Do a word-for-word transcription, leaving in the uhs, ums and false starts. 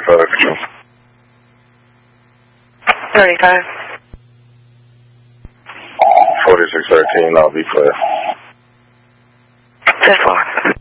thirty-five, control. thirty-five. forty-six thirteen, I'll be clear. ten four.